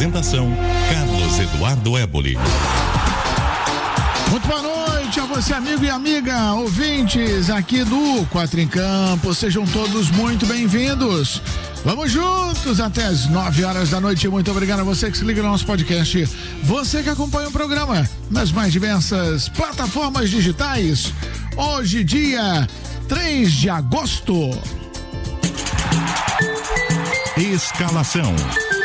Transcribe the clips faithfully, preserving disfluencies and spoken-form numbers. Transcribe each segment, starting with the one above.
Apresentação: Carlos Eduardo Éboli. Muito boa noite a você, amigo e amiga, ouvintes aqui do Quatro em Campo. Sejam todos muito bem-vindos. Vamos juntos até as nove horas da noite. Muito obrigado a você que se liga no nosso podcast. Você que acompanha o programa nas mais diversas plataformas digitais. Hoje, dia três de agosto. Escalação: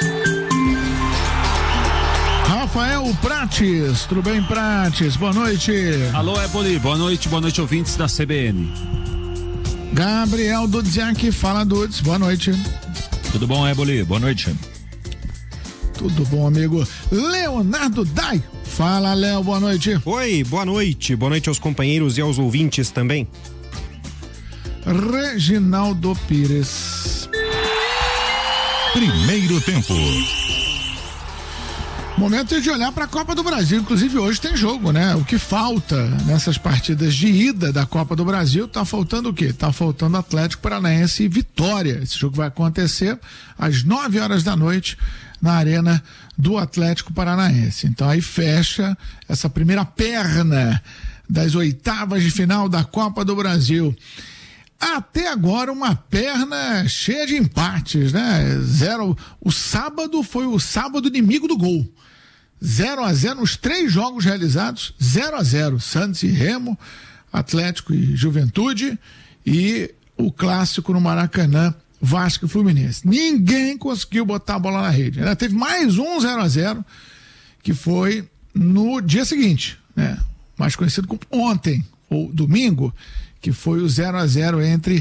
Rafael Prates, tudo bem, Prates? Boa noite. Alô, Éboli, boa noite, boa noite, ouvintes da C B N. Gabriel Dudziak, fala, Dudes, boa noite. Tudo bom, Éboli? Boa noite. Tudo bom, amigo. Leonardo Dai, fala, Léo, boa noite. Oi, boa noite, boa noite aos companheiros e aos ouvintes também. Reginaldo Pires. Primeiro tempo. Momento de olhar para a Copa do Brasil. Inclusive hoje tem jogo, né? O que falta nessas partidas de ida da Copa do Brasil, tá faltando o quê? Tá faltando Atlético Paranaense e Vitória. Esse jogo vai acontecer às nove horas da noite na arena do Atlético Paranaense. Então aí fecha essa primeira perna das oitavas de final da Copa do Brasil. Até agora uma perna cheia de empates, né? Zero. O sábado foi o sábado inimigo do gol. zero a zero nos três jogos realizados, zero a zero. Santos e Remo, Atlético e Juventude, e o clássico no Maracanã, Vasco e Fluminense. Ninguém conseguiu botar a bola na rede. Ainda teve mais um zero a zero, que foi no dia seguinte, né? Mais conhecido como ontem, ou domingo, que foi o zero a zero entre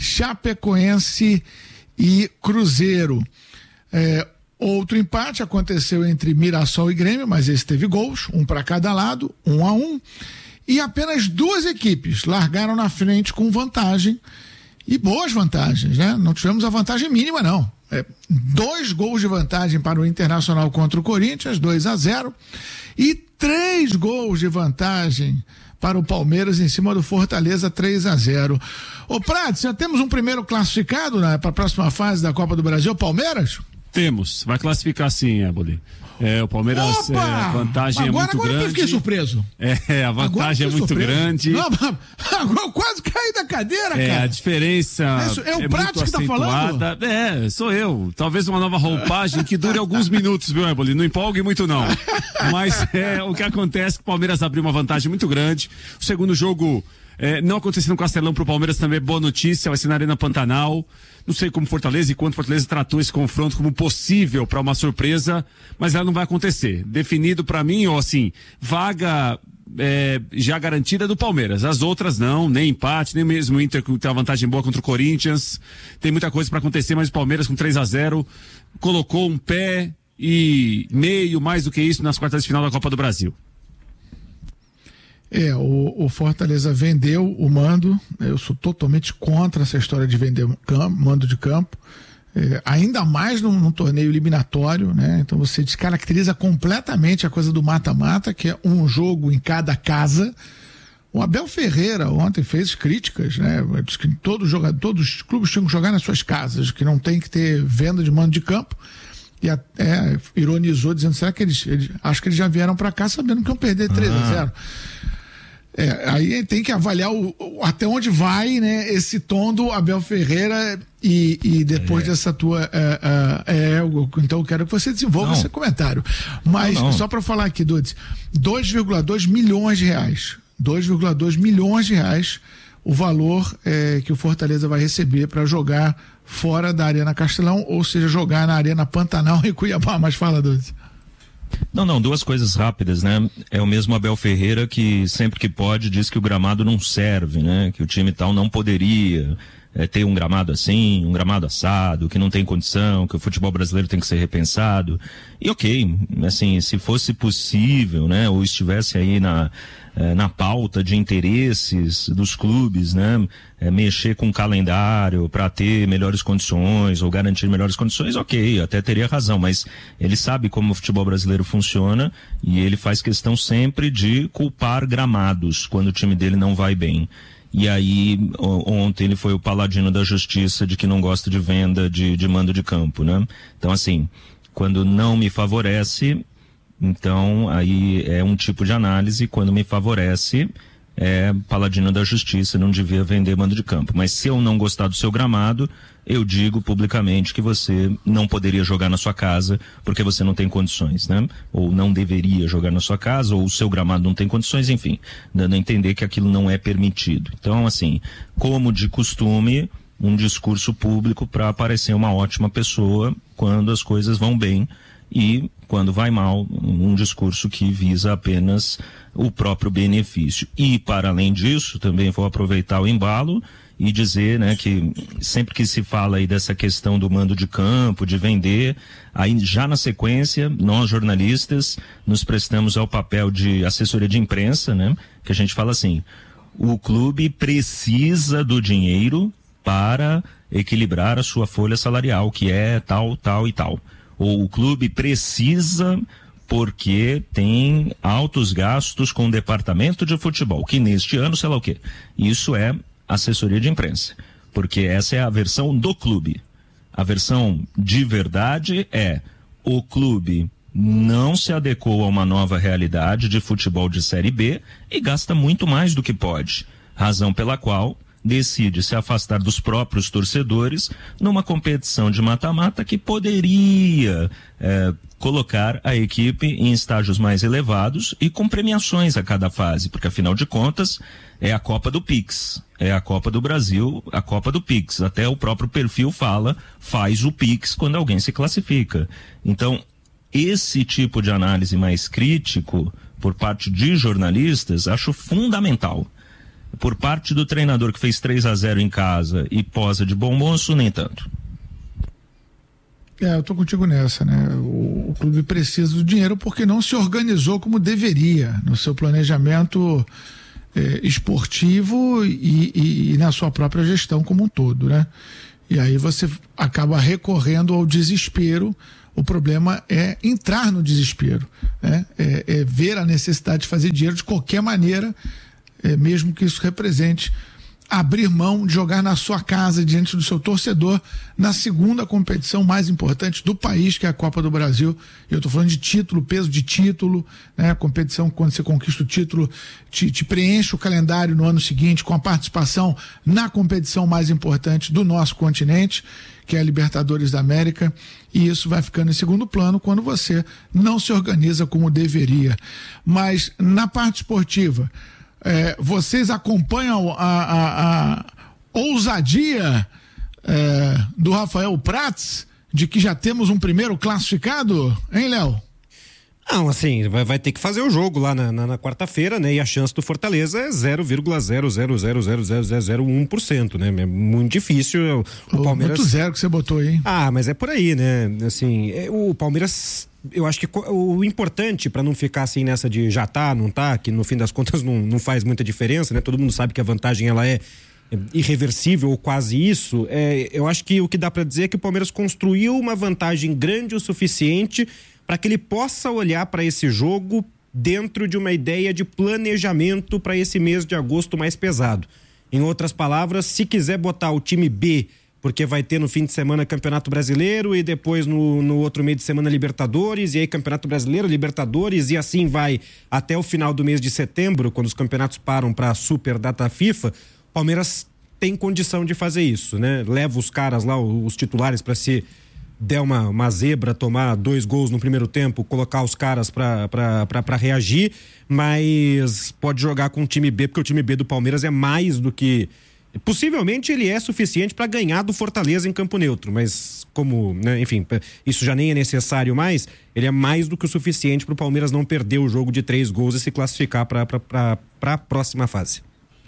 Chapecoense e Cruzeiro. É, outro empate aconteceu entre Mirassol e Grêmio, mas esse teve gols, um para cada lado, um a um, e apenas duas equipes largaram na frente com vantagem, e boas vantagens, né? Não tivemos a vantagem mínima, não. É, dois gols de vantagem para o Internacional contra o Corinthians, dois a zero, e três gols de vantagem para o Palmeiras em cima do Fortaleza, três a zero. Ô Prato, já temos um primeiro classificado, né, para a próxima fase da Copa do Brasil, Palmeiras? Temos, vai classificar sim, Éboli. É, o Palmeiras, é, a vantagem agora, é muito agora grande. Eu fiquei surpreso. É, a vantagem é muito surpreso. grande. Não, agora eu quase caí da cadeira, é, cara. A diferença é, é o é Prato que tá falando? É, sou eu. Talvez uma nova roupagem que dure alguns minutos, viu, Éboli? Não empolgue muito, não. Mas é, o que acontece é que o Palmeiras abriu uma vantagem muito grande. O segundo jogo é, não acontecendo no Castelão pro Palmeiras também é boa notícia, vai ser na Arena Pantanal. Não sei como Fortaleza e quanto Fortaleza tratou esse confronto como possível para uma surpresa, mas ela não vai acontecer. Definido para mim, ou assim, vaga é, já garantida do Palmeiras. As outras não, nem empate, nem mesmo o Inter que tem uma vantagem boa contra o Corinthians. Tem muita coisa para acontecer, mas o Palmeiras com três a zero colocou um pé e meio, mais do que isso, nas quartas de final da Copa do Brasil. É, o, o Fortaleza vendeu o mando. Eu sou totalmente contra essa história de vender campo, mando de campo, é, ainda mais num, num torneio eliminatório, né? Então você descaracteriza completamente a coisa do mata-mata, que é um jogo em cada casa. O Abel Ferreira ontem fez críticas, né? Diz que todo jogador, todos os clubes tinham que jogar nas suas casas, que não tem que ter venda de mando de campo. E até ironizou dizendo, será que eles, eles acho que eles já vieram para cá sabendo que iam perder três a zero. É, aí tem que avaliar o, o, até onde vai, né, esse tom do Abel Ferreira e, e depois é. dessa tua é, é, é, eu, então eu quero que você desenvolva não. esse comentário, mas não, não. só para falar aqui, Dudes, dois vírgula dois milhões de reais dois vírgula dois milhões de reais o valor é, que o Fortaleza vai receber para jogar fora da Arena Castelão, ou seja, jogar na Arena Pantanal em Cuiabá. Mas fala, Dudes. Não, não, duas coisas rápidas, né? É o mesmo Abel Ferreira que sempre que pode diz que o gramado não serve, né? Que o time tal não poderia é, ter um gramado assim, um gramado assado, que não tem condição, que o futebol brasileiro tem que ser repensado. E ok, assim, se fosse possível, né? Ou estivesse aí na... na pauta de interesses dos clubes, né? É, mexer com o calendário para ter melhores condições ou garantir melhores condições, ok, até teria razão, mas ele sabe como o futebol brasileiro funciona e ele faz questão sempre de culpar gramados quando o time dele não vai bem. E aí, ontem ele foi o paladino da justiça de que não gosta de venda de, de mando de campo, né? Então, assim, Quando não me favorece, então aí é um tipo de análise. Quando me favorece, é paladino da justiça, não devia vender mando de campo. Mas se eu não gostar do seu gramado, eu digo publicamente que você não poderia jogar na sua casa porque você não tem condições, né? Ou não deveria jogar na sua casa, ou o seu gramado não tem condições, enfim, dando a entender que aquilo não é permitido. Então, assim, como de costume, um discurso público para parecer uma ótima pessoa quando as coisas vão bem, e quando vai mal, um discurso que visa apenas o próprio benefício. E, para além disso, também vou aproveitar o embalo e dizer, né, que sempre que se fala aí dessa questão do mando de campo, de vender, aí já na sequência, nós jornalistas nos prestamos ao papel de assessoria de imprensa, né, que a gente fala assim: o clube precisa do dinheiro para equilibrar a sua folha salarial, que é tal, tal e tal. Ou o clube precisa porque tem altos gastos com o departamento de futebol, que neste ano, sei lá o quê. Isso é assessoria de imprensa, porque essa é a versão do clube. A versão de verdade é: o clube não se adequou a uma nova realidade de futebol de Série B e gasta muito mais do que pode, razão pela qual decide se afastar dos próprios torcedores numa competição de mata-mata que poderia é, colocar a equipe em estágios mais elevados e com premiações a cada fase, porque afinal de contas é a Copa do Pix, é a Copa do Brasil, a Copa do Pix. Até o próprio perfil fala, faz o Pix quando alguém se classifica. Então, esse tipo de análise mais crítico por parte de jornalistas, acho fundamental. Por parte do treinador que fez três a zero em casa e posa de bom moço, nem tanto. É, eu tô contigo nessa, né? O, o clube precisa do dinheiro porque não se organizou como deveria no seu planejamento é, esportivo e, e, e na sua própria gestão como um todo, né? E aí você acaba recorrendo ao desespero. O problema é entrar no desespero, né? É, é ver a necessidade de fazer dinheiro de qualquer maneira, é, mesmo que isso represente abrir mão de jogar na sua casa, diante do seu torcedor, na segunda competição mais importante do país, que é a Copa do Brasil. Eu estou falando de título, peso de título, né? A competição, quando você conquista o título, te, te preenche o calendário no ano seguinte com a participação na competição mais importante do nosso continente, que é a Libertadores da América, e isso vai ficando em segundo plano quando você não se organiza como deveria. Mas na parte esportiva, É, vocês acompanham a, a, a ousadia é, do Rafael Prats de que já temos um primeiro classificado, hein, Léo? Não, assim, vai, vai ter que fazer o jogo lá na, na, na quarta-feira, né? E a chance do Fortaleza é zero vírgula zero zero zero zero zero zero zero um por cento, né? É muito difícil. O oh, Palmeiras... Muito zero que você botou aí, hein? Ah, mas é por aí, né? Assim, é, o Palmeiras... Eu acho que o importante, para não ficar assim nessa de já tá, não tá, que no fim das contas não, não faz muita diferença, né? Todo mundo sabe que a vantagem ela é irreversível ou quase isso. É, eu acho que o que dá para dizer é que o Palmeiras construiu uma vantagem grande o suficiente para que ele possa olhar para esse jogo dentro de uma ideia de planejamento para esse mês de agosto mais pesado. Em outras palavras, se quiser botar o time B, porque vai ter no fim de semana Campeonato Brasileiro e depois no, no outro meio de semana Libertadores, e aí Campeonato Brasileiro, Libertadores, e assim vai até o final do mês de setembro, quando os campeonatos param para a super data FIFA. Palmeiras tem condição de fazer isso, né? Leva os caras lá, os titulares, para se der uma, uma zebra, tomar dois gols no primeiro tempo, colocar os caras para reagir, mas pode jogar com o time B, porque o time B do Palmeiras é mais do que... Possivelmente ele é suficiente para ganhar do Fortaleza em campo neutro, mas como, né, enfim, isso já nem é necessário mais, ele é mais do que o suficiente para o Palmeiras não perder o jogo de três gols e se classificar para a próxima fase.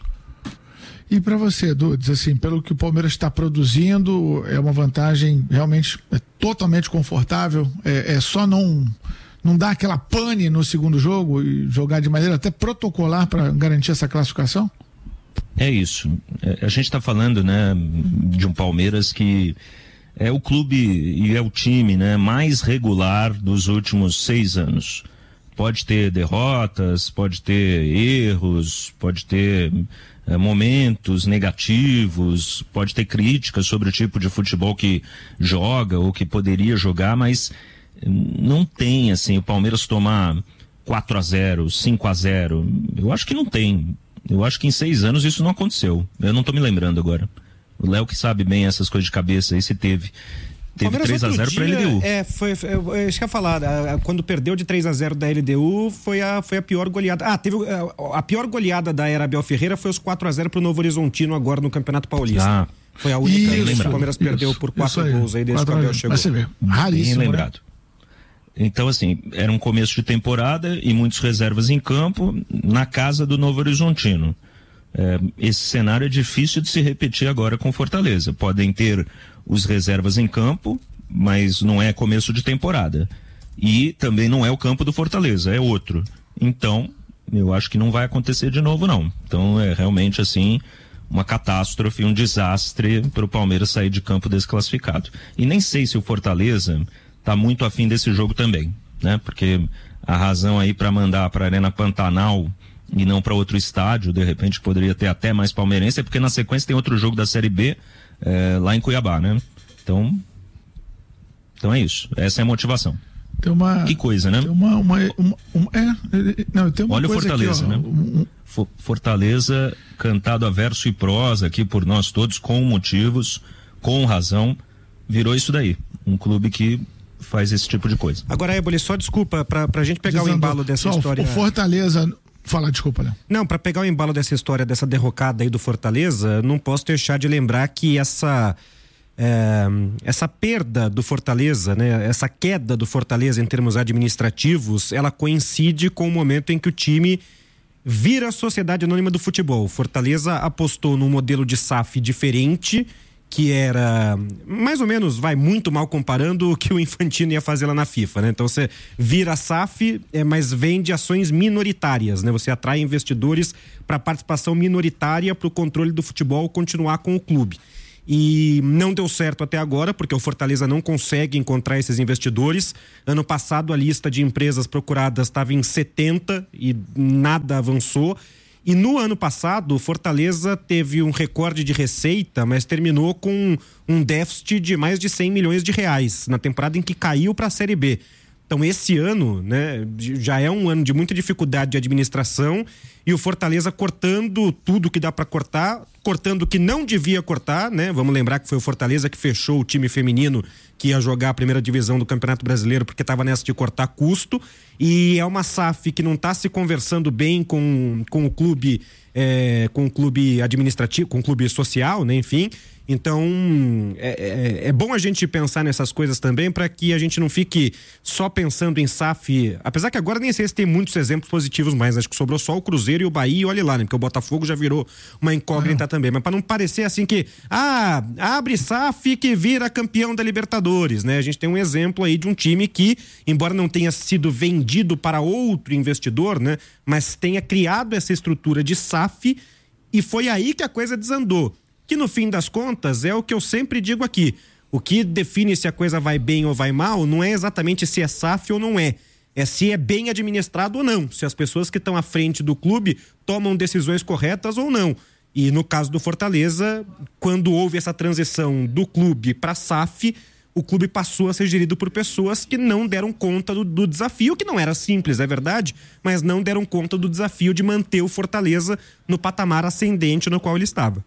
E para você, Dudes, assim, pelo que o Palmeiras está produzindo, é uma vantagem realmente é totalmente confortável, é, é só não, não dar aquela pane no segundo jogo e jogar de maneira até protocolar para garantir essa classificação? É isso. É, a gente está falando, né, de um Palmeiras que é o clube e é o time, né, mais regular dos últimos seis anos. Pode ter derrotas, pode ter erros, pode ter é, momentos negativos, pode ter críticas sobre o tipo de futebol que joga ou que poderia jogar, mas não tem, assim, o Palmeiras tomar quatro a zero, cinco a zero, eu acho que não tem. Eu acho que em seis anos isso não aconteceu. Eu não tô me lembrando agora. O Léo que sabe bem essas coisas de cabeça aí, se teve. Teve três a zero para a L D U. É, foi, foi, eu, eu ia falar, a, a, quando perdeu de três a zero da L D U, foi a, foi a pior goleada. Ah, teve a, a pior goleada da era Abel Ferreira foi os quatro a zero pro Novo Horizontino agora no Campeonato Paulista. Ah, foi a única vez que o Palmeiras isso, perdeu por quatro aí, gols aí desde que o Abel chegou. Você vê, raríssimo, bem lembrado. Né? Então, assim, era um começo de temporada e muitos reservas em campo na casa do Novo Horizontino. É, esse cenário é difícil de se repetir agora com Fortaleza. Podem ter os reservas em campo, mas não é começo de temporada. E também não é o campo do Fortaleza, é outro. Então, eu acho que não vai acontecer de novo, não. Então, é realmente, assim, uma catástrofe, um desastre para o Palmeiras sair de campo desclassificado. E nem sei se o Fortaleza está muito afim desse jogo também, né? Porque a razão aí para mandar para a Arena Pantanal e não para outro estádio, de repente poderia ter até mais palmeirense, é porque na sequência tem outro jogo da Série B é, lá em Cuiabá, né? Então, então é isso. Essa é a motivação. Tem uma, que coisa, né? Tem uma, uma, uma, uma é, não, tem uma Olha coisa o Fortaleza, aqui, ó, né? Um, um... Fortaleza cantado a verso e prosa aqui por nós todos, com motivos, com razão, virou isso daí. Um clube que faz esse tipo de coisa. Agora, Éboli, só desculpa, pra, pra gente pegar Dizendo, o embalo dessa só, história... O Fortaleza... Fala, desculpa, Léo. Não, para pegar o embalo dessa história, dessa derrocada aí do Fortaleza, não posso deixar de lembrar que essa... É, essa perda do Fortaleza, né, essa queda do Fortaleza em termos administrativos, ela coincide com o momento em que o time vira a Sociedade Anônima do Futebol. Fortaleza apostou num modelo de S A F diferente, que era mais ou menos, vai muito mal comparando o que o Infantino ia fazer lá na FIFA, né? Então você vira a S A F, é, mas vende ações minoritárias, né? Você atrai investidores para participação minoritária para o controle do futebol continuar com o clube. E não deu certo até agora, porque o Fortaleza não consegue encontrar esses investidores. Ano passado a lista de empresas procuradas estava em setenta e nada avançou. E no ano passado o Fortaleza teve um recorde de receita, mas terminou com um déficit de mais de cem milhões de reais, na temporada em que caiu para a Série B. Então esse ano, né, já é um ano de muita dificuldade de administração e o Fortaleza cortando tudo que dá para cortar, cortando o que não devia cortar, né? Vamos lembrar que foi o Fortaleza que fechou o time feminino que ia jogar a primeira divisão do Campeonato Brasileiro porque estava nessa de cortar custo, e é uma S A F que não está se conversando bem com, com o clube, é, com o clube administrativo, com o clube social, né? Enfim. Então, é, é, é bom a gente pensar nessas coisas também para que a gente não fique só pensando em S A F, apesar que agora nem sei se tem muitos exemplos positivos mais, acho que sobrou só o Cruzeiro e o Bahia e olha lá, né? Porque o Botafogo já virou uma incógnita ah. também, mas para não parecer assim que, ah, abre S A F que vira campeão da Libertadores, né? A gente tem um exemplo aí de um time que, embora não tenha sido vendido para outro investidor, né? Mas tenha criado essa estrutura de S A F e foi aí que a coisa desandou. Que no fim das contas é o que eu sempre digo aqui, o que define se a coisa vai bem ou vai mal não é exatamente se é S A F ou não é, é se é bem administrado ou não, se as pessoas que estão à frente do clube tomam decisões corretas ou não. E no caso do Fortaleza, quando houve essa transição do clube para S A F, o clube passou a ser gerido por pessoas que não deram conta do, do desafio, que não era simples, é verdade, mas não deram conta do desafio de manter o Fortaleza no patamar ascendente no qual ele estava.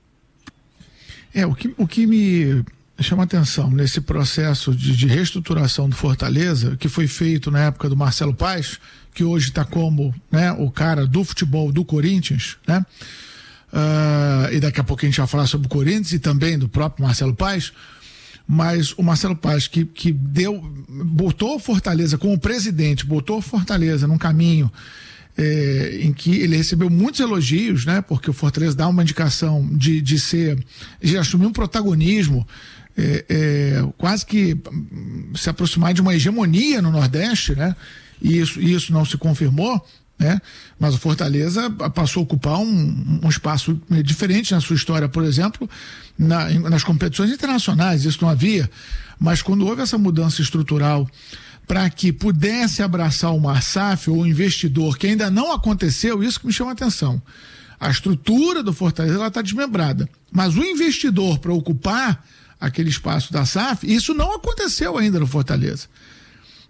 É, o que, o que me chama atenção nesse processo de, de reestruturação do Fortaleza, que foi feito na época do Marcelo Paes, que hoje está como, né, o cara do futebol do Corinthians, né? Uh, e daqui a pouco a gente vai falar sobre o Corinthians e também do próprio Marcelo Paes, mas o Marcelo Paes que, que deu, botou o Fortaleza como presidente, botou o Fortaleza num caminho É, em que ele recebeu muitos elogios, né? Porque o Fortaleza dá uma indicação de, de ser, de assumir um protagonismo, é, é, quase que se aproximar de uma hegemonia no Nordeste, né? E isso, isso não se confirmou, né? Mas o Fortaleza passou a ocupar um, um espaço diferente na sua história, por exemplo, na, nas competições internacionais, isso não havia, mas quando houve essa mudança estrutural para que pudesse abraçar uma S A F ou um investidor, que ainda não aconteceu, isso que me chama a atenção. A estrutura do Fortaleza está desmembrada, mas o investidor para ocupar aquele espaço da S A F, isso não aconteceu ainda no Fortaleza.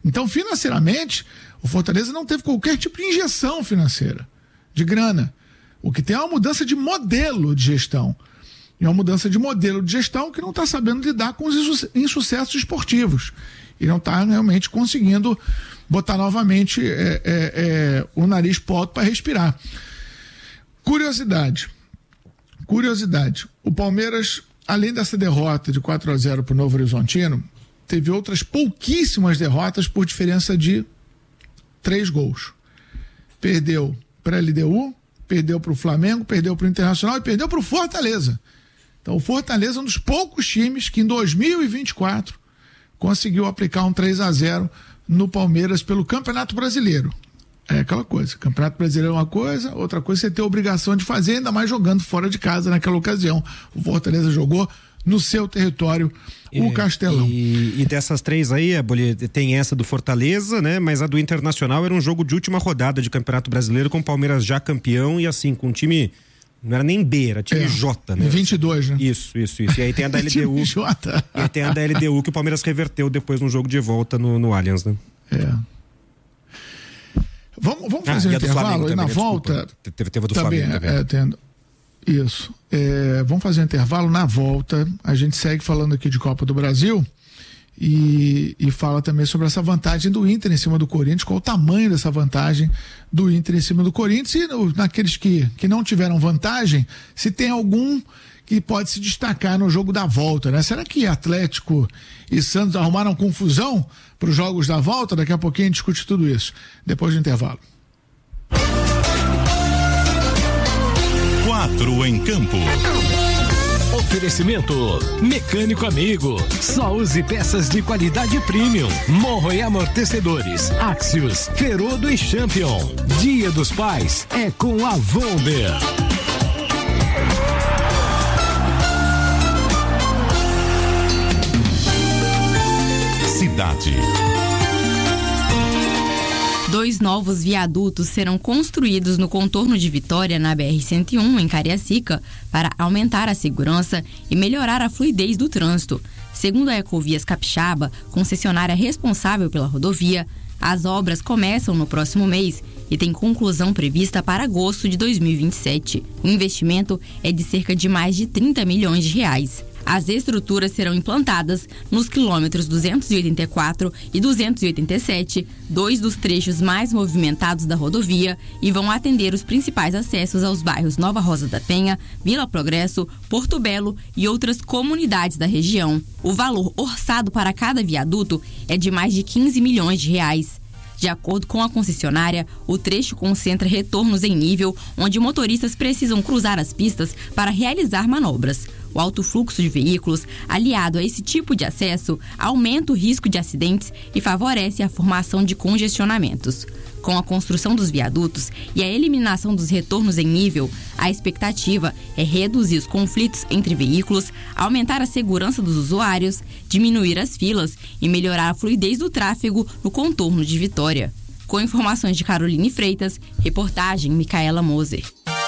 Então, financeiramente, o Fortaleza não teve qualquer tipo de injeção financeira, de grana. O que tem é uma mudança de modelo de gestão. E uma mudança de modelo de gestão que não está sabendo lidar com os insucessos esportivos. E não está realmente conseguindo botar novamente é, é, é, o nariz pro alto para respirar. Curiosidade. Curiosidade. O Palmeiras, além dessa derrota de quatro a zero para o Novo Horizontino, teve outras pouquíssimas derrotas por diferença de três gols. Perdeu para a L D U, perdeu para o Flamengo, perdeu para o Internacional e perdeu para o Fortaleza. Então o Fortaleza é um dos poucos times que em dois mil e vinte e quatro conseguiu aplicar um três a zero no Palmeiras pelo Campeonato Brasileiro. É aquela coisa, Campeonato Brasileiro é uma coisa, outra coisa você tem a obrigação de fazer, ainda mais jogando fora de casa naquela ocasião. O Fortaleza jogou no seu território o é, Castelão. E, e dessas três aí, Eboli, tem essa do Fortaleza, né? Mas a do Internacional era um jogo de última rodada de Campeonato Brasileiro com o Palmeiras já campeão e assim, com um time, não era nem B, era time é, J, né? vinte e dois, né? Isso, isso, isso. E aí tem a da L D U. J. E aí tem a da L D U que o Palmeiras reverteu depois no jogo de volta no, no Allianz, né? É. Vamos, vamos fazer ah, um intervalo e na né? volta. Teve, teve a do também, Flamengo também. É, tendo. Isso. É, vamos fazer um intervalo. Na volta, a gente segue falando aqui de Copa do Brasil e, e fala também sobre essa vantagem do Inter em cima do Corinthians, qual o tamanho dessa vantagem do Inter em cima do Corinthians e no, naqueles que, que não tiveram vantagem, se tem algum que pode se destacar no jogo da volta, né? Será que Atlético e Santos arrumaram confusão para os jogos da volta? Daqui a pouquinho a gente discute tudo isso, depois do intervalo. Quatro em campo. Oferecimento Mecânico Amigo. Só use peças de qualidade premium. Morro e amortecedores. Axios, Ferodo e Champion. Dia dos Pais é com a Volder. Cidade. Dois novos viadutos serão construídos no contorno de Vitória, na B R cento e um, em Cariacica, para aumentar a segurança e melhorar a fluidez do trânsito. Segundo a Ecovias Capixaba, concessionária responsável pela rodovia, as obras começam no próximo mês e tem conclusão prevista para agosto de dois mil e vinte e sete. O investimento é de cerca de mais de trinta milhões de reais. As estruturas serão implantadas nos quilômetros duzentos e oitenta e quatro e duzentos e oitenta e sete, dois dos trechos mais movimentados da rodovia, e vão atender os principais acessos aos bairros Nova Rosa da Penha, Vila Progresso, Porto Belo e outras comunidades da região. O valor orçado para cada viaduto é de mais de quinze milhões de reais. De acordo com a concessionária, o trecho concentra retornos em nível, onde motoristas precisam cruzar as pistas para realizar manobras. O alto fluxo de veículos, aliado a esse tipo de acesso, aumenta o risco de acidentes e favorece a formação de congestionamentos. Com a construção dos viadutos e a eliminação dos retornos em nível, a expectativa é reduzir os conflitos entre veículos, aumentar a segurança dos usuários, diminuir as filas e melhorar a fluidez do tráfego no contorno de Vitória. Com informações de Caroline Freitas, reportagem Micaela Moser.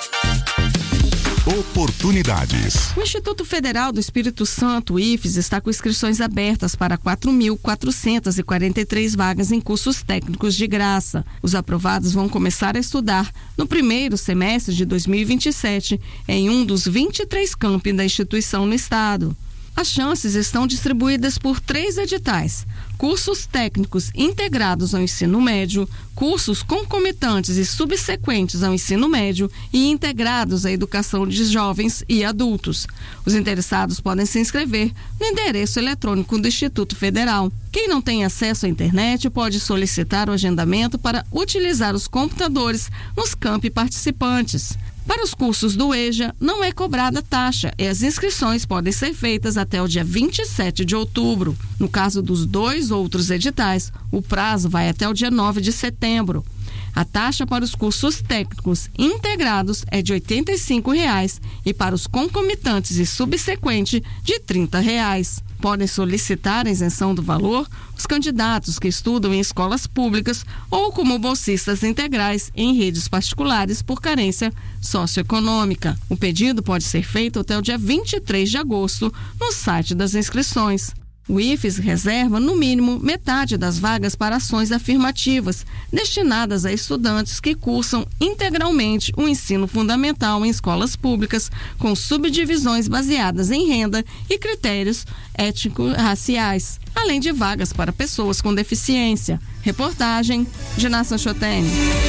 Oportunidades. O Instituto Federal do Espírito Santo, I F E S, está com inscrições abertas para quatro mil quatrocentas e quarenta e três vagas em cursos técnicos de graça. Os aprovados vão começar a estudar no primeiro semestre de dois mil e vinte e sete em um dos vinte e três campi da instituição no estado. As chances estão distribuídas por três editais: cursos técnicos integrados ao ensino médio, cursos concomitantes e subsequentes ao ensino médio e integrados à educação de jovens e adultos. Os interessados podem se inscrever no endereço eletrônico do Instituto Federal. Quem não tem acesso à internet pode solicitar o agendamento para utilizar os computadores nos campi participantes. Para os cursos do EJA, não é cobrada taxa e as inscrições podem ser feitas até o dia vinte e sete de outubro. No caso dos dois outros editais, o prazo vai até o dia nove de setembro. A taxa para os cursos técnicos integrados é de oitenta e cinco reais e para os concomitantes e subsequente de trinta reais. Podem solicitar a isenção do valor os candidatos que estudam em escolas públicas ou como bolsistas integrais em redes particulares por carência socioeconômica. O pedido pode ser feito até o dia vinte e três de agosto no site das inscrições. O I F E S reserva, no mínimo, metade das vagas para ações afirmativas, destinadas a estudantes que cursam integralmente o ensino fundamental em escolas públicas, com subdivisões baseadas em renda e critérios étnico-raciais, além de vagas para pessoas com deficiência. Reportagem de Nação Chotene.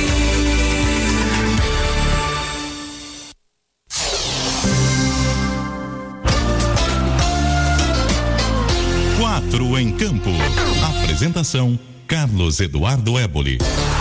Quatro em campo. Apresentação: Carlos Eduardo Éboli.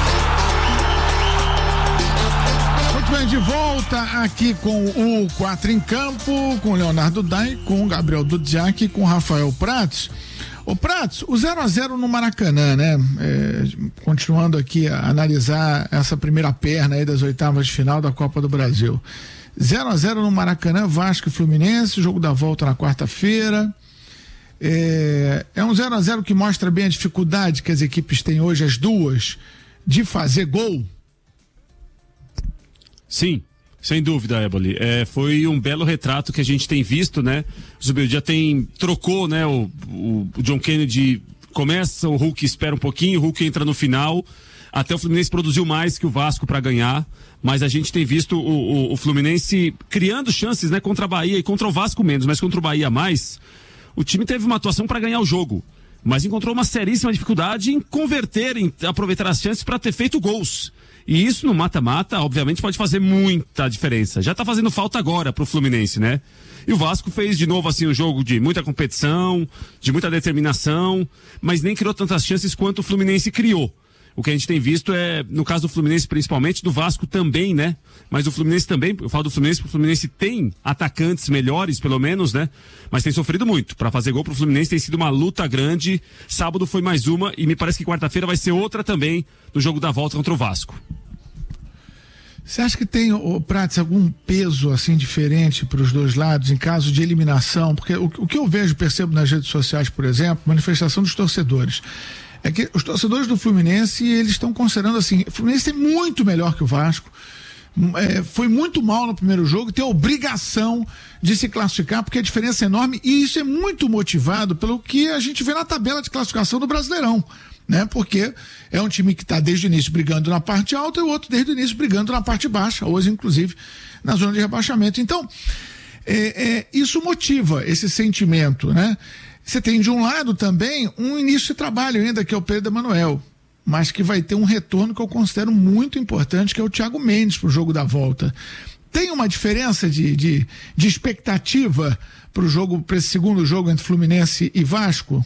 Muito bem, de volta aqui com o Quatro em Campo, com o Leonardo Dai, com o Gabriel Dudziak e com o Rafael Pratos. Ô Pratos, o zero a zero no Maracanã, né? É, continuando aqui a analisar essa primeira perna aí das oitavas de final da Copa do Brasil. zero a zero no Maracanã, Vasco e Fluminense, jogo da volta na quarta-feira. É, é um zero a zero que mostra bem a dificuldade que as equipes têm hoje, as duas, de fazer gol. Sim, sem dúvida, Éboli. É, foi um belo retrato que a gente tem visto, né? O Zubeldia tem, trocou, né? O, o, o John Kennedy começa, o Hulk espera um pouquinho, o Hulk entra no final. Até o Fluminense produziu mais que o Vasco para ganhar, mas a gente tem visto o, o, o Fluminense criando chances, né? Contra a Bahia e contra o Vasco menos, mas contra o Bahia mais. O time teve uma atuação para ganhar o jogo, mas encontrou uma seríssima dificuldade em converter, em aproveitar as chances para ter feito gols. E isso no mata-mata, obviamente, pode fazer muita diferença. Já tá fazendo falta agora pro Fluminense, né? E o Vasco fez de novo assim um jogo de muita competição, de muita determinação, mas nem criou tantas chances quanto o Fluminense criou. O que a gente tem visto é, no caso do Fluminense principalmente, do Vasco também, né? Mas o Fluminense também, eu falo do Fluminense porque o Fluminense tem atacantes melhores, pelo menos, né? Mas tem sofrido muito. Para fazer gol pro Fluminense tem sido uma luta grande. Sábado foi mais uma e me parece que quarta-feira vai ser outra também no jogo da volta contra o Vasco. Você acha que tem, ô, Prates, algum peso assim diferente para os dois lados em caso de eliminação? Porque o, o que eu vejo, percebo nas redes sociais, por exemplo, manifestação dos torcedores. É que os torcedores do Fluminense, eles estão considerando assim, o Fluminense é muito melhor que o Vasco, é, foi muito mal no primeiro jogo, tem a obrigação de se classificar, porque a diferença é enorme, e isso é muito motivado pelo que a gente vê na tabela de classificação do Brasileirão, né? Porque é um time que está desde o início brigando na parte alta e o outro desde o início brigando na parte baixa, hoje inclusive na zona de rebaixamento. Então, é, é, isso motiva esse sentimento, né? Você tem de um lado também um início de trabalho ainda, que é o Pedro Emanuel, mas que vai ter um retorno que eu considero muito importante, que é o Thiago Mendes para o jogo da volta. Tem uma diferença de, de, de expectativa para o jogo, para esse segundo jogo entre Fluminense e Vasco?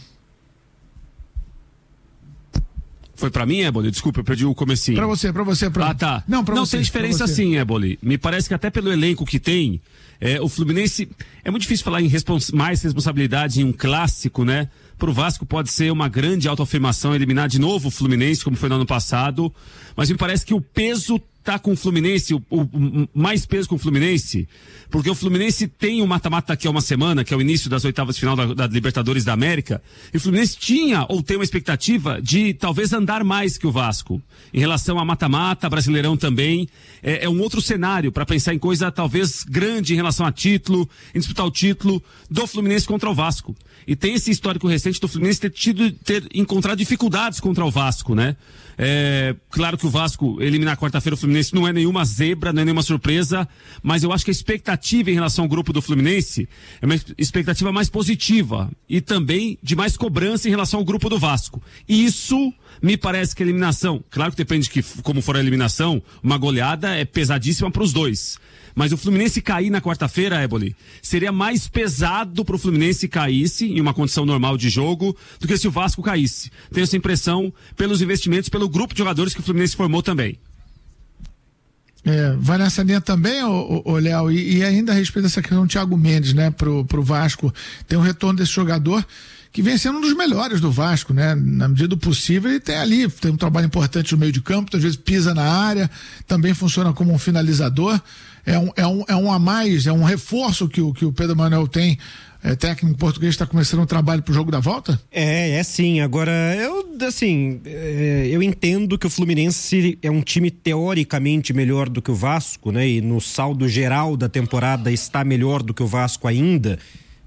Foi pra mim, Éboli? Desculpa, eu perdi o comecinho. Pra você, pra você. Pra... Ah, tá. Não, pra Não você, tem diferença sim, Éboli. Me parece que até pelo elenco que tem, é, o Fluminense... É muito difícil falar em respons... mais responsabilidade em um clássico, né? Pro Vasco pode ser uma grande autoafirmação eliminar de novo o Fluminense, como foi no ano passado. Mas me parece que o peso tá com o Fluminense, o, o, o mais peso com o Fluminense, porque o Fluminense tem o mata-mata daqui a uma semana, que é o início das oitavas de final da, da Libertadores da América, e o Fluminense tinha ou tem uma expectativa de talvez andar mais que o Vasco em relação a mata-mata, Brasileirão também. É, é um outro cenário para pensar em coisa talvez grande em relação a título, em disputar o título do Fluminense contra o Vasco. E tem esse histórico recente do Fluminense ter tido, ter encontrado dificuldades contra o Vasco, né? É, claro que o Vasco eliminar quarta-feira o Fluminense não é nenhuma zebra, não é nenhuma surpresa, mas eu acho que a expectativa em relação ao grupo do Fluminense é uma expectativa mais positiva e também de mais cobrança em relação ao grupo do Vasco. E isso me parece que a eliminação, claro que depende de que, como for a eliminação, uma goleada é pesadíssima para os dois. Mas o Fluminense cair na quarta-feira, Éboli, seria mais pesado pro Fluminense caísse em uma condição normal de jogo do que se o Vasco caísse. Tenho essa impressão pelos investimentos, pelo grupo de jogadores que o Fluminense formou também. É, vai nessa linha também, ô, ô, ô Léo, e, e ainda a respeito dessa questão do Thiago Mendes, né, pro, pro Vasco, tem um retorno desse jogador que vem sendo um dos melhores do Vasco, né? Na medida do possível, ele tem ali, tem um trabalho importante no meio de campo, às vezes pisa na área, também funciona como um finalizador, é um, é um, é um a mais, é um reforço que o, que o Pedro Manuel tem, é, técnico português, está começando um trabalho pro jogo da volta? É, é sim, agora, eu, assim, é, eu entendo que o Fluminense é um time teoricamente melhor do que o Vasco, né? E no saldo geral da temporada está melhor do que o Vasco ainda.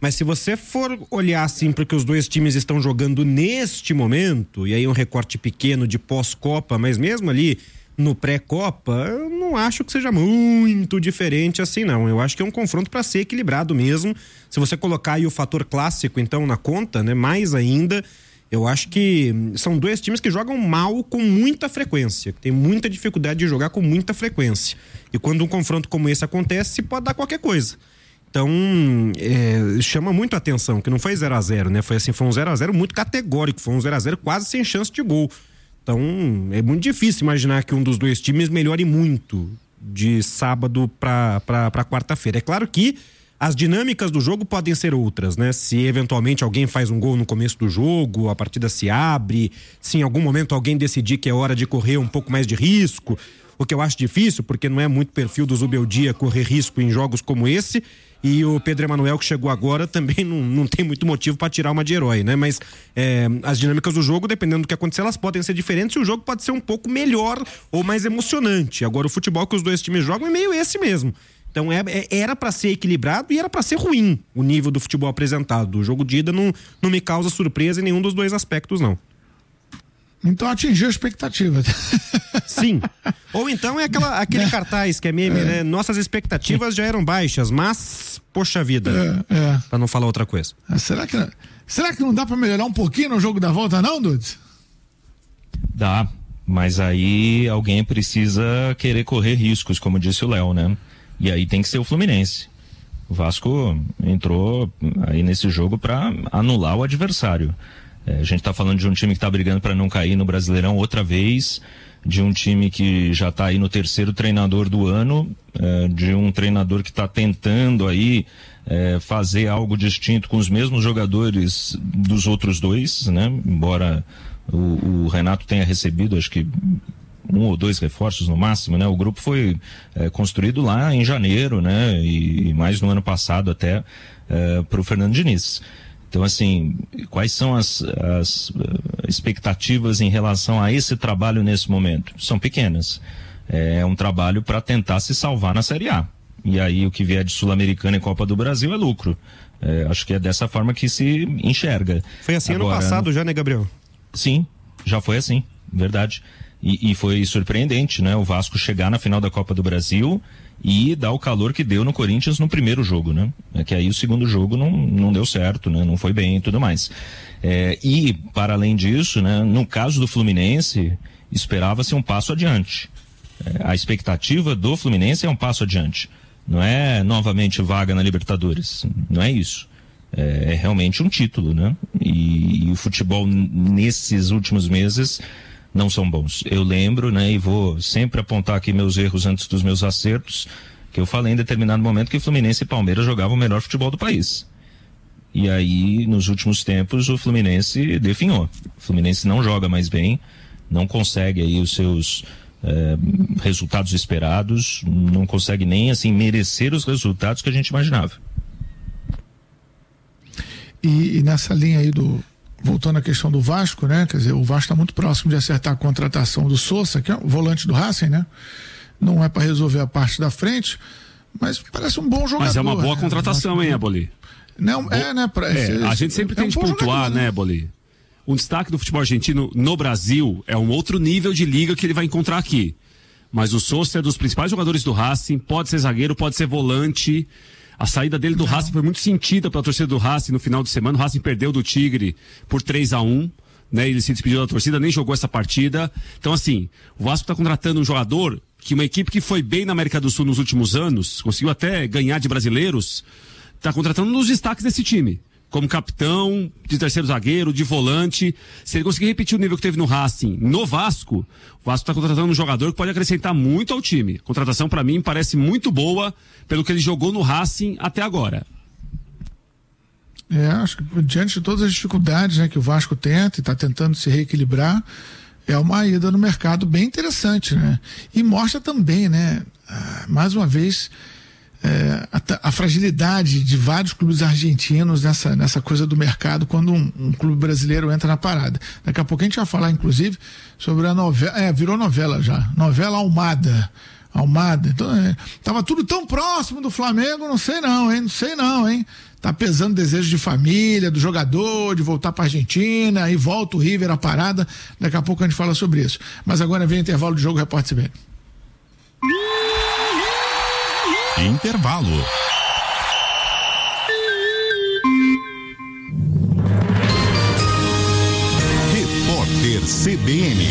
Mas se você for olhar assim para o que os dois times estão jogando neste momento, e aí um recorte pequeno de pós-Copa, mas mesmo ali no pré-Copa, eu não acho que seja muito diferente assim, não. Eu acho que é um confronto para ser equilibrado mesmo. Se você colocar aí o fator clássico, então, na conta, né, mais ainda, eu acho que são dois times que jogam mal com muita frequência, que tem muita dificuldade de jogar com muita frequência. E quando um confronto como esse acontece, pode dar qualquer coisa. Então, é, chama muito a atenção, que não foi zero a zero, né? Foi assim, foi um zero a zero muito categórico, foi um zero a zero quase sem chance de gol. Então, é muito difícil imaginar que um dos dois times melhore muito de sábado para quarta-feira. É claro que as dinâmicas do jogo podem ser outras, né? Se eventualmente alguém faz um gol no começo do jogo, a partida se abre, se em algum momento alguém decidir que é hora de correr um pouco mais de risco, o que eu acho difícil, porque não é muito perfil do Zubeldia correr risco em jogos como esse. E o Pedro Emanuel, que chegou agora, também não, não tem muito motivo para tirar uma de herói, né? Mas é, as dinâmicas do jogo, dependendo do que acontecer, elas podem ser diferentes e o jogo pode ser um pouco melhor ou mais emocionante. Agora, o futebol que os dois times jogam é meio esse mesmo. Então, é, é, era para ser equilibrado e era para ser ruim o nível do futebol apresentado. O jogo de ida não, não me causa surpresa em nenhum dos dois aspectos, não. Então atingiu a expectativa. Sim. Ou então é aquela, aquele cartaz que é meme, é. né? Nossas expectativas já eram baixas, mas, poxa vida. É, é. Pra não falar outra coisa. Ah, será, que, será que não dá pra melhorar um pouquinho no jogo da volta, não, Dudes? Dá, mas aí alguém precisa querer correr riscos, como disse o Léo, né? E aí tem que ser o Fluminense. O Vasco entrou aí nesse jogo pra anular o adversário. É, a gente está falando de um time que está brigando para não cair no Brasileirão outra vez, de um time que já está aí no terceiro treinador do ano, é, de um treinador que está tentando aí é, fazer algo distinto com os mesmos jogadores dos outros dois, né? Embora o, o Renato tenha recebido, acho que um ou dois reforços no máximo, né? O grupo foi é, construído lá em janeiro, né? E, e mais no ano passado até é, para o Fernando Diniz. Então, assim, quais são as, as uh, expectativas em relação a esse trabalho nesse momento? São pequenas. É um trabalho para tentar se salvar na Série A. E aí o que vier de Sul-Americana e Copa do Brasil é lucro. É, acho que é dessa forma que se enxerga. Foi assim Agora, ano passado já, né, Gabriel? Sim, já foi assim, verdade. E, e foi surpreendente, né? O Vasco chegar na final da Copa do Brasil e dar o calor que deu no Corinthians no primeiro jogo, né? É que aí o segundo jogo não, não deu certo, né? Não foi bem e tudo mais. É, e, para além disso, né? No caso do Fluminense, esperava-se um passo adiante. É, a expectativa do Fluminense é um passo adiante. Não é novamente vaga na Libertadores. Não é isso. É, é realmente um título, né? E, e o futebol nesses últimos meses não são bons. Eu lembro, né, e vou sempre apontar aqui meus erros antes dos meus acertos, que eu falei em determinado momento que Fluminense e Palmeiras jogavam o melhor futebol do país. E aí, nos últimos tempos, o Fluminense definhou. O Fluminense não joga mais bem, não consegue aí os seus eh, resultados esperados, não consegue nem, assim, merecer os resultados que a gente imaginava. E, e nessa linha aí do... Voltando à questão do Vasco, né? Quer dizer, o Vasco está muito próximo de acertar a contratação do Sousa, que é o volante do Racing, né? Não é para resolver a parte da frente, mas parece um bom jogador. Mas é uma boa né? contratação, hein, Eboli? Não, Bo... é, né? Pra, é, esse, a gente sempre é tem um de pontuar, jogador, né, Eboli? Um destaque do futebol argentino no Brasil é um outro nível de liga que ele vai encontrar aqui. Mas o Sousa é dos principais jogadores do Racing, pode ser zagueiro, pode ser volante. A saída dele do Não. Racing foi muito sentida pela torcida do Racing no final de semana. O Racing perdeu do Tigre por três a um, né? Ele se despediu da torcida, nem jogou essa partida. Então, assim, o Vasco está contratando um jogador que uma equipe que foi bem na América do Sul nos últimos anos, conseguiu até ganhar de brasileiros, está contratando um dos destaques desse time. Como capitão, de terceiro zagueiro, de volante. Se ele conseguir repetir o nível que teve no Racing, no Vasco, o Vasco está contratando um jogador que pode acrescentar muito ao time. A contratação, para mim, parece muito boa pelo que ele jogou no Racing até agora. É, acho que diante de todas as dificuldades, né, que o Vasco tenta e está tentando se reequilibrar, é uma ida no mercado bem interessante, né? E mostra também, né, mais uma vez... É, a, a fragilidade de vários clubes argentinos nessa, nessa coisa do mercado quando um, um clube brasileiro entra na parada. Daqui a pouco a gente vai falar, inclusive, sobre a novela, é, virou novela já, novela Almada, Almada. Então, é, tava tudo tão próximo do Flamengo, não sei não, hein? Não sei não, hein? Tá pesando desejo de família, do jogador, de voltar pra Argentina, aí volta o River à parada. Daqui a pouco a gente fala sobre isso. Mas agora vem intervalo de jogo, Repórter C B N. Intervalo. Repórter C B N.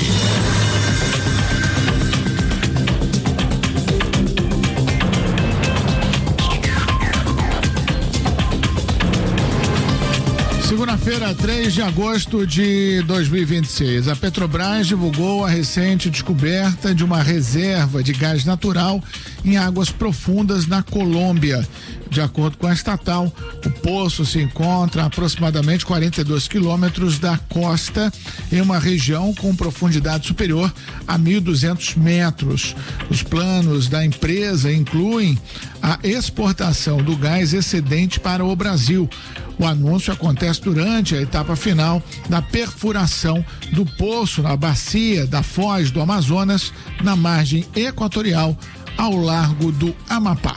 Segunda-feira, três de agosto de dois mil e vinte e seis, a Petrobras divulgou a recente descoberta de uma reserva de gás natural em águas profundas na Colômbia. De acordo com a estatal, o poço se encontra a aproximadamente quarenta e dois quilômetros da costa, em uma região com profundidade superior a mil e duzentos metros. Os planos da empresa incluem a exportação do gás excedente para o Brasil. O anúncio acontece durante a etapa final da perfuração do poço na bacia da Foz do Amazonas, na margem equatorial, ao largo do Amapá.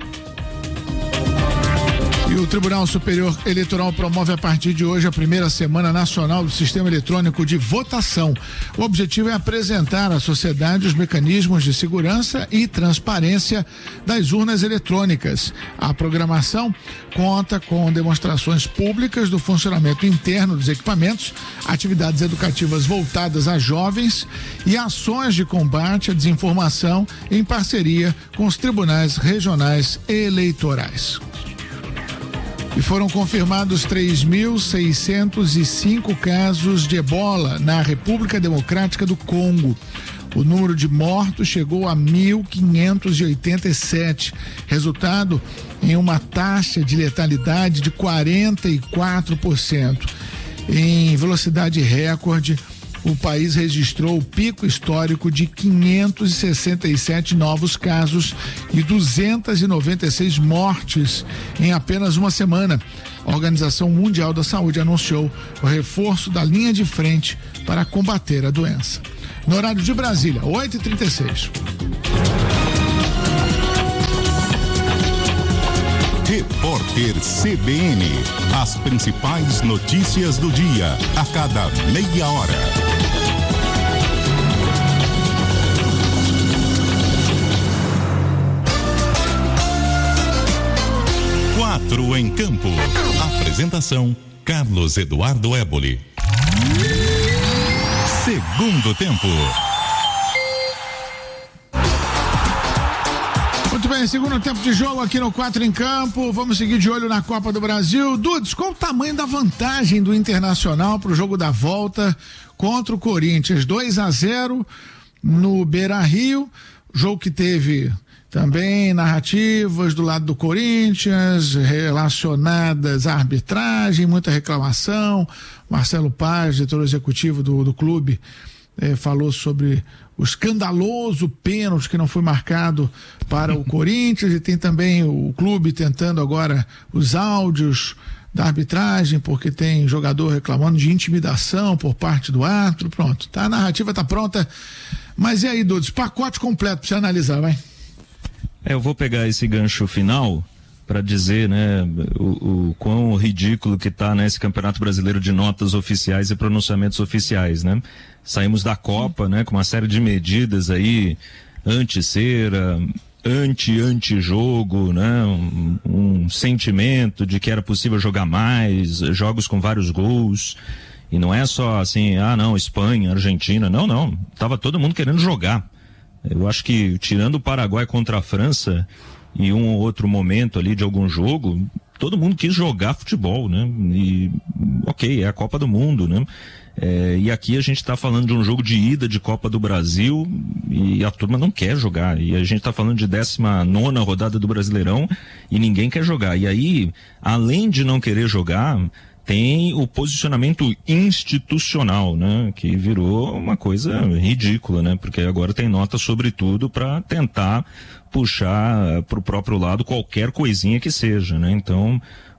E o Tribunal Superior Eleitoral promove a partir de hoje a primeira semana nacional do Sistema Eletrônico de Votação. O objetivo é apresentar à sociedade os mecanismos de segurança e transparência das urnas eletrônicas. A programação conta com demonstrações públicas do funcionamento interno dos equipamentos, atividades educativas voltadas a jovens e ações de combate à desinformação em parceria com os tribunais regionais eleitorais. E foram confirmados três mil seiscentos e cinco casos de ebola na República Democrática do Congo. O número de mortos chegou a mil quinhentos e oitenta e sete, resultado em uma taxa de letalidade de quarenta e quatro por cento. Em velocidade recorde, o país registrou o pico histórico de quinhentos e sessenta e sete novos casos e duzentas e noventa e seis mortes em apenas uma semana. A Organização Mundial da Saúde anunciou o reforço da linha de frente para combater a doença. No horário de Brasília, oito e trinta e seis. Repórter C B N. As principais notícias do dia, a cada meia hora. Quatro em campo. Apresentação: Carlos Eduardo Éboli. Segundo tempo. Muito bem, segundo tempo de jogo aqui no Quatro em Campo. Vamos seguir de olho na Copa do Brasil. Dudes, qual o tamanho da vantagem do Internacional para o jogo da volta contra o Corinthians? dois a zero no Beira-Rio, jogo que teve também narrativas do lado do Corinthians relacionadas à arbitragem, muita reclamação. Marcelo Paz, diretor executivo do, do clube, eh, falou sobre o escandaloso pênalti que não foi marcado para o Corinthians, e tem também o clube tentando agora os áudios da arbitragem, porque tem jogador reclamando de intimidação por parte do árbitro. Pronto, tá, a narrativa tá pronta. Mas e aí, Dudes, pacote completo pra você analisar, vai. É, eu vou pegar esse gancho final para dizer, né, o, o quão ridículo que tá, né, esse Campeonato Brasileiro de notas oficiais e pronunciamentos oficiais, né? Saímos da Copa, né, com uma série de medidas aí, anti-cera, anti-anti-jogo, né, um, um sentimento de que era possível jogar mais, jogos com vários gols, e não é só assim, ah não, Espanha, Argentina, não, não, tava todo mundo querendo jogar. Eu acho que, tirando o Paraguai contra a França e um ou outro momento ali de algum jogo, todo mundo quis jogar futebol, né? E, ok, é a Copa do Mundo, né? É, e aqui a gente está falando de um jogo de ida de Copa do Brasil e a turma não quer jogar. E a gente está falando de décima nona rodada do Brasileirão e ninguém quer jogar. E aí, além de não querer jogar, tem o posicionamento institucional, né? Que virou uma coisa ridícula, né? Porque agora tem nota sobre tudo para tentar puxar para o próprio lado qualquer coisinha que seja, né? Então,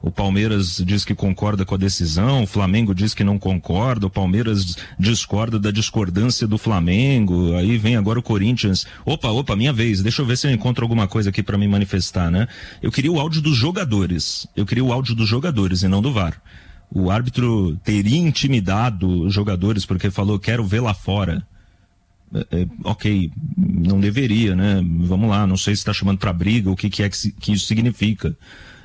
O Palmeiras diz que concorda com a decisão, o Flamengo diz que não concorda, o Palmeiras discorda da discordância do Flamengo, aí vem agora o Corinthians. Opa, opa, minha vez, deixa eu ver se eu encontro alguma coisa aqui para me manifestar, né? Eu queria o áudio dos jogadores, eu queria o áudio dos jogadores e não do V A R. O árbitro teria intimidado os jogadores porque falou, quero ver lá fora. É, é, ok, não deveria, né? Vamos lá, não sei se está chamando para briga, o que, que é que, que isso significa.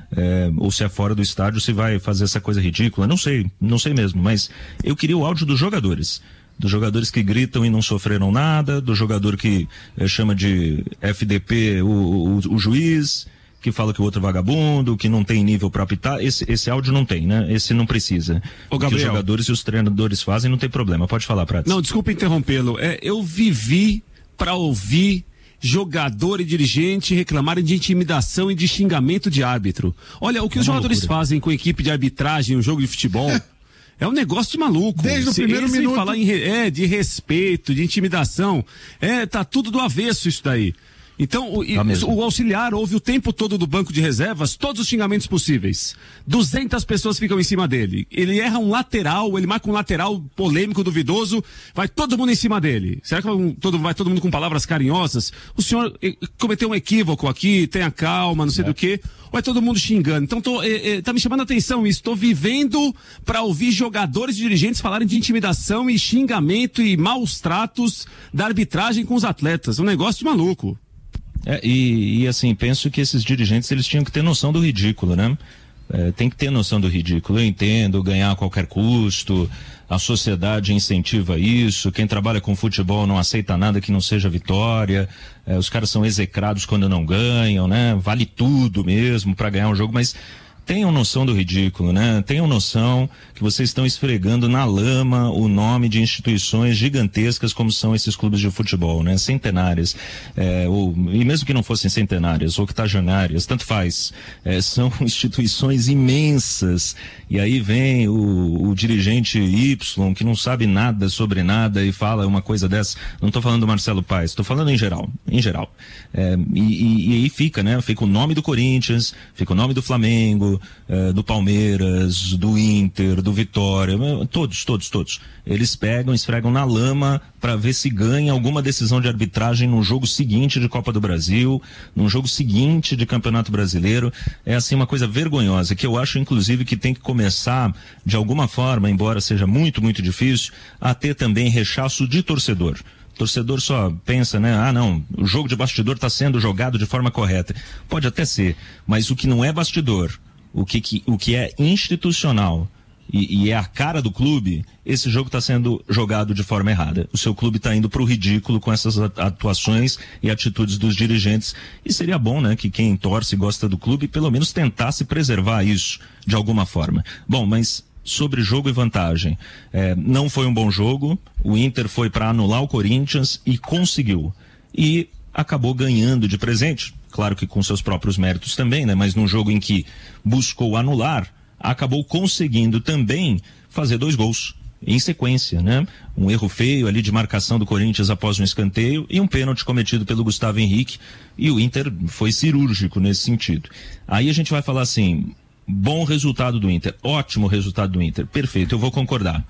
É, ou se é fora do estádio, se vai fazer essa coisa ridícula, não sei, não sei mesmo, mas eu queria o áudio dos jogadores, dos jogadores que gritam e não sofreram nada, do jogador que é, chama de F D P o, o, o juiz, que fala que o outro é vagabundo, que não tem nível para apitar. Esse, esse áudio não tem, né? Esse não precisa. Ô, o que os jogadores e os treinadores fazem não tem problema, pode falar, Prates. Não, desculpa interrompê-lo, é, eu vivi para ouvir jogador e dirigente reclamarem de intimidação e de xingamento de árbitro. Olha, o que é os jogadores loucura. fazem com a equipe de arbitragem em um jogo de futebol é um negócio de maluco. Desde o Se primeiro minuto. falar em, é, de respeito, de intimidação, é, tá tudo do avesso isso daí. Então, o, tá o auxiliar ouve o tempo todo do banco de reservas todos os xingamentos possíveis. duzentas pessoas ficam em cima dele. Ele erra um lateral, ele marca um lateral polêmico, duvidoso, vai todo mundo em cima dele. Será que vai, um, todo, vai todo mundo com palavras carinhosas? O senhor eh, cometeu um equívoco aqui, tenha calma, não sei é. do que. Ou é todo mundo xingando? Então, tô, eh, eh, tá me chamando a atenção isso. Estou vivendo para ouvir jogadores e dirigentes falarem de intimidação e xingamento e maus tratos da arbitragem com os atletas. Um negócio de maluco. É, e, e assim, penso que esses dirigentes, eles tinham que ter noção do ridículo, né? É, tem que ter noção do ridículo. Eu entendo, ganhar a qualquer custo, a sociedade incentiva isso, quem trabalha com futebol não aceita nada que não seja vitória, é, os caras são execrados quando não ganham, né? Vale tudo mesmo para ganhar um jogo, mas tenham noção do ridículo, né? Tenham noção que vocês estão esfregando na lama o nome de instituições gigantescas como são esses clubes de futebol, né? Centenárias, é, ou, e mesmo que não fossem centenárias, ou octogenárias, tanto faz, é, são instituições imensas, e aí vem o, o dirigente Y, que não sabe nada sobre nada e fala uma coisa dessa. Não estou falando do Marcelo Paes, estou falando em geral, em geral. É, e, e, e aí fica, né? Fica o nome do Corinthians, fica o nome do Flamengo, Uh, do Palmeiras, do Inter, do Vitória, todos, todos, todos. Eles pegam, esfregam na lama para ver se ganha alguma decisão de arbitragem no jogo seguinte de Copa do Brasil, no jogo seguinte de Campeonato Brasileiro. É assim uma coisa vergonhosa, que eu acho inclusive que tem que começar de alguma forma, embora seja muito, muito difícil, a ter também rechaço de torcedor. Torcedor só pensa, né? Ah, não, o jogo de bastidor está sendo jogado de forma correta. Pode até ser, mas o que não é bastidor, o que, que, o que é institucional e, e é a cara do clube, esse jogo está sendo jogado de forma errada. O seu clube está indo para o ridículo com essas atuações e atitudes dos dirigentes. E seria bom, né, que quem torce e gosta do clube pelo menos tentasse preservar isso de alguma forma. Bom, mas sobre jogo e vantagem, é, não foi um bom jogo. O Inter foi para anular o Corinthians e conseguiu. E acabou ganhando de presente. Claro que com seus próprios méritos também, né? Mas num jogo em que buscou anular, acabou conseguindo também fazer dois gols em sequência, né? Um erro feio ali de marcação do Corinthians após um escanteio e um pênalti cometido pelo Gustavo Henrique, e o Inter foi cirúrgico nesse sentido. Aí a gente vai falar assim, bom resultado do Inter, ótimo resultado do Inter, perfeito, eu vou concordar,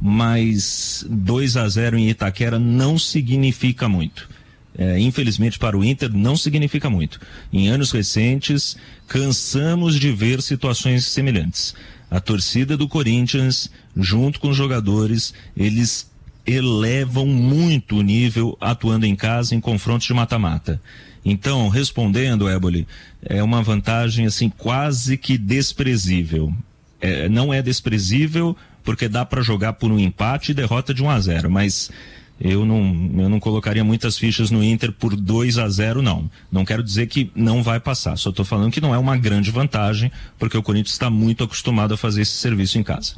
mas dois a zero em Itaquera não significa muito. É, infelizmente para o Inter não significa muito. Em anos recentes, cansamos de ver situações semelhantes. A torcida do Corinthians, junto com os jogadores, eles elevam muito o nível atuando em casa em confrontos de mata-mata. Então, respondendo, Éboli, é uma vantagem assim quase que desprezível. É, não é desprezível porque dá para jogar por um empate e derrota de um a zero, mas Eu não, eu não colocaria muitas fichas no Inter por dois a zero, não. Não quero dizer que não vai passar, só estou falando que não é uma grande vantagem, porque o Corinthians está muito acostumado a fazer esse serviço em casa.